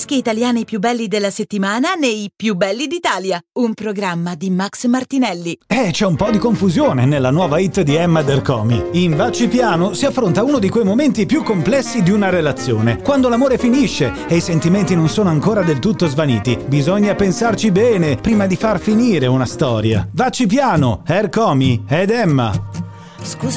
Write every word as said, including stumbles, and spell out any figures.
maschi italiani più belli della settimana nei Più belli d'Italia, un programma di Max Martinelli. Eh, c'è un po' di confusione nella nuova hit di Emma Dercomi. In Vacci piano si affronta uno di quei momenti più complessi di una relazione, quando l'amore finisce e i sentimenti non sono ancora del tutto svaniti. Bisogna pensarci bene prima di far finire una storia. Vacci piano, Ercomi ed Emma. Scusa